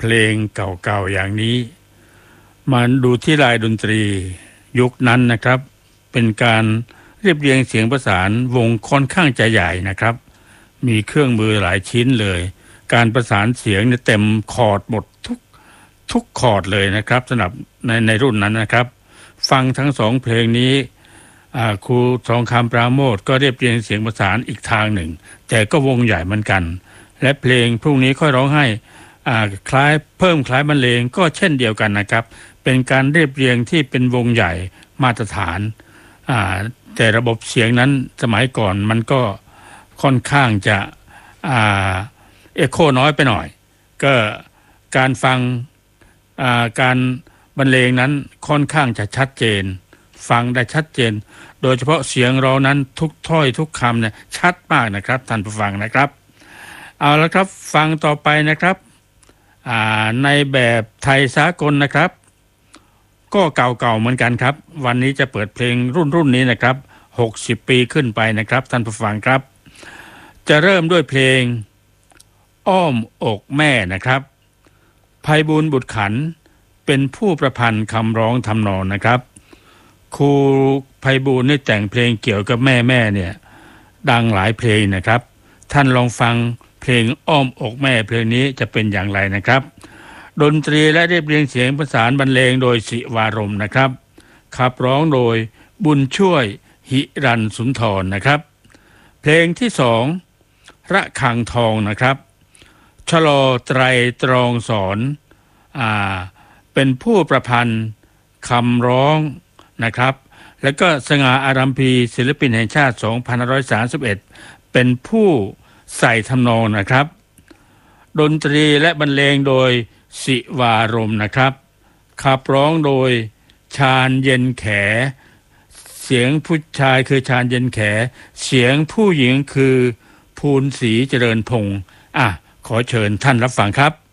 ลงเก่าๆอย่างนี้มาดูที่ลายดนตรียุคนั้นนะครับเป็นการเรียบเรียงเสียงประสานวงค่อนข้างจะใหญ่นะครับมีเครื่องมือหลายชิ้นเลยการประสานเสียงเนี่ยเต็มคอร์ดหมดทุกคอร์ดเลยนะครับสำหรับในรุ่นนั้นนะครับฟังทั้งสองเพลงนี้ครูทองคำปราโมทย์ก็เรียบเรียงเสียงประสานอีกทางหนึ่งแต่ก็วงใหญ่เหมือนกันและเพลงพรุ่งนี้ค่อยร้องให้คล้ายเพิ่มคล้ายบรรเลงก็เช่นเดียวกันนะครับเป็นการเรียบเรียงที่เป็นวงใหญ่มาตรฐานแต่ระบบเสียงนั้นสมัยก่อนมันก็ค่อนข้างจะเอ็กโคน้อยไปหน่อยก็การฟังการบรรเลงนั้นค่อนข้างจะชัดเจนฟังได้ชัดเจนโดยเฉพาะเสียงเรานั้นทุกถ้อยทุกคำเนี่ยชัดมากนะครับท่านผู้ฟังนะครับเอาละครับฟังต่อไปนะครับในแบบไทยสากลนะครับก็เก่าๆเหมือนกันครับวันนี้จะเปิดเพลงรุ่นนี้นะครับ60 ปีขึ้นไปนะครับท่านผู้ฟังครับจะเริ่มด้วยเพลงอ้อมอกแม่นะครับไพบูลย์บุตรขันธ์เป็นผู้ประพันธ์คำร้องทำนองนะครับครูไพบูลย์ได้แต่งเพลงเกี่ยวกับแม่เนี่ยดังหลายเพลงนะครับท่านลองฟังเพลงอ้อมอกแม่เพลงนี้จะเป็นอย่างไรนะครับดนตรีและเรียบเรียงเสียงประสานบรรเลงโดยศิวารมณ์นะครับขับร้องโดยบุญช่วยหิรันสุนทรนะครับเพลงที่สองระฆังทองนะครับชลอไตรตรองสอนเป็นผู้ประพันธ์คำร้องนะครับแล้วก็สง่าอารัมพีศิลปินแห่งชาติ2531เป็นผู้ใส่ทำนองนะครับดนตรีและบรรเลงโดยศิวารมณ์นะครับขับร้องโดยชาญเย็นแขเสียงผู้ชายคือชาญเย็นแขเสียงผู้หญิงคือภูลศรีเจริญพงศ์ขอเชิญท่านรับฟังครับ